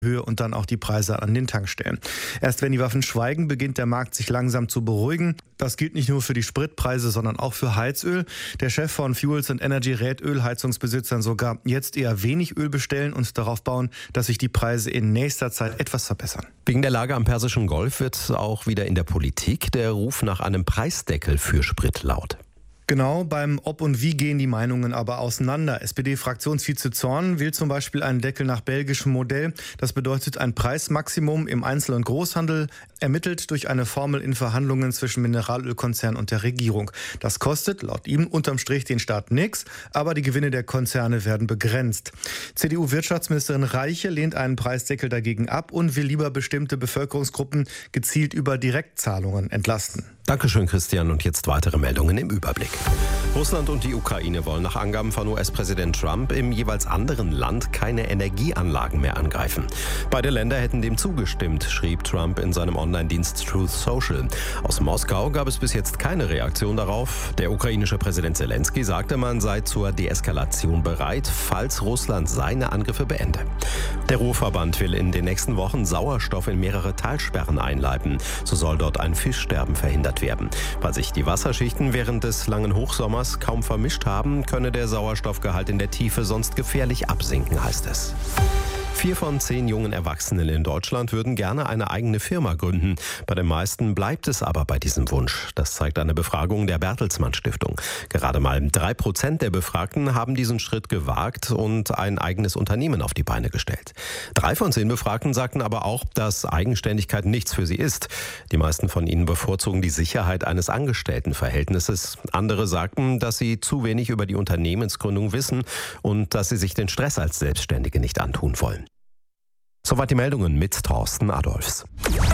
Höhe und dann auch die Preise an den Tankstellen. Erst wenn die Waffen schweigen, beginnt der Markt sich langsam zu beruhigen. Das gilt nicht nur für die Spritpreise, sondern auch für Heizöl. Der Chef von Fuels & Energy rät Ölheizungsbesitzern sogar, jetzt eher wenig Öl bestellen und darauf bauen, dass sich die Preise in nächster Zeit etwas verbessern. Wegen der Lage am Persischen Golf wird auch wieder in der Politik der Ruf nach einem Preisdeckel für Sprit laut. Genau, beim Ob und Wie gehen die Meinungen aber auseinander. SPD-Fraktionsvize Zorn will zum Beispiel einen Deckel nach belgischem Modell. Das bedeutet ein Preismaximum im Einzel- und Großhandel, ermittelt durch eine Formel in Verhandlungen zwischen Mineralölkonzern und der Regierung. Das kostet laut ihm unterm Strich den Staat nichts, aber die Gewinne der Konzerne werden begrenzt. CDU-Wirtschaftsministerin Reiche lehnt einen Preisdeckel dagegen ab und will lieber bestimmte Bevölkerungsgruppen gezielt über Direktzahlungen entlasten. Dankeschön, Christian. Und jetzt weitere Meldungen im Überblick. Russland und die Ukraine wollen nach Angaben von US-Präsident Trump im jeweils anderen Land keine Energieanlagen mehr angreifen. Beide Länder hätten dem zugestimmt, schrieb Trump in seinem Online-Dienst Truth Social. Aus Moskau gab es bis jetzt keine Reaktion darauf. Der ukrainische Präsident Zelensky sagte, man sei zur Deeskalation bereit, falls Russland seine Angriffe beende. Der Ruhrverband will in den nächsten Wochen Sauerstoff in mehrere Talsperren einleiten. So soll dort ein Fischsterben verhindert werden. Weil sich die Wasserschichten während des langen Hochsommers kaum vermischt haben, könne der Sauerstoffgehalt in der Tiefe sonst gefährlich absinken, heißt es. 4 von 10 jungen Erwachsenen in Deutschland würden gerne eine eigene Firma gründen. Bei den meisten bleibt es aber bei diesem Wunsch. Das zeigt eine Befragung der Bertelsmann Stiftung. Gerade mal 3% der Befragten haben diesen Schritt gewagt und ein eigenes Unternehmen auf die Beine gestellt. 3 von 10 Befragten sagten aber auch, dass Eigenständigkeit nichts für sie ist. Die meisten von ihnen bevorzugen die Sicherheit eines Angestelltenverhältnisses. Andere sagten, dass sie zu wenig über die Unternehmensgründung wissen und dass sie sich den Stress als Selbstständige nicht antun wollen. Soweit die Meldungen mit Thorsten Adolfs.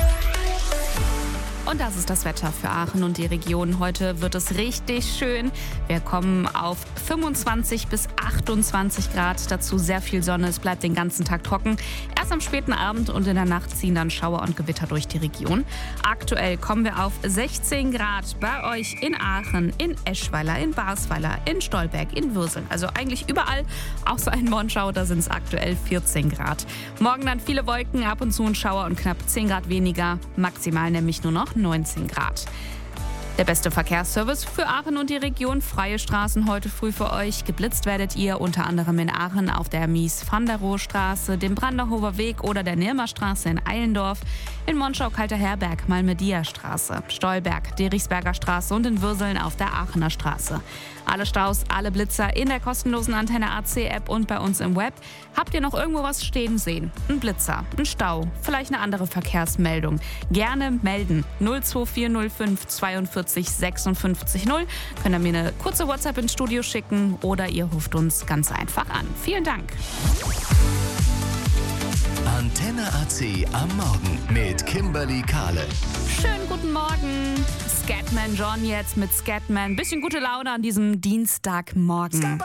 Und das ist das Wetter für Aachen und die Region. Heute wird es richtig schön. Wir kommen auf 25 bis 28 Grad. Dazu sehr viel Sonne. Es bleibt den ganzen Tag trocken. Erst am späten Abend und in der Nacht ziehen dann Schauer und Gewitter durch die Region. Aktuell kommen wir auf 16 Grad bei euch in Aachen, in Eschweiler, in Barsweiler, in Stolberg, in Würseln. Also eigentlich überall, außer in Monschau, da sind es aktuell 14 Grad. Morgen dann viele Wolken, ab und zu ein Schauer und knapp 10 Grad weniger. Maximal nämlich nur noch 19 Grad. Der beste Verkehrsservice für Aachen und die Region. Freie Straßen heute früh für euch. Geblitzt werdet ihr unter anderem in Aachen auf der Mies-van-der-Rohe-Straße, dem Brandenhofer Weg oder der Nirmerstraße in Eilendorf. In Monschau Kalter Herberg, Malmedia-Straße, Stolberg, Derichsberger Straße und in Würseln auf der Aachener Straße. Alle Staus, alle Blitzer in der kostenlosen Antenne AC-App und bei uns im Web. Habt ihr noch irgendwo was stehen sehen? Ein Blitzer, ein Stau, vielleicht eine andere Verkehrsmeldung? Gerne melden. 02405 42 56 0. Könnt ihr mir eine kurze WhatsApp ins Studio schicken oder ihr ruft uns ganz einfach an. Vielen Dank. Antenne AC am Morgen mit Kimberly Kahle. Schönen guten Morgen. Scatman John jetzt mit Scatman. Bisschen gute Laune an diesem Dienstagmorgen.